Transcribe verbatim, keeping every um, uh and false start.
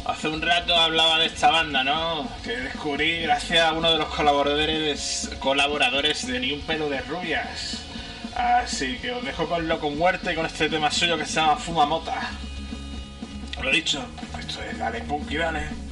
Hace un rato hablaba de esta banda, ¿no? Que descubrí gracias a uno de los colaboradores colaboradores de Ni un pelo de rubias. Así que os dejo con Loco Muerte y con este tema suyo que se llama Fuma Mota. Lo dicho, esto es Dale Punky Dale.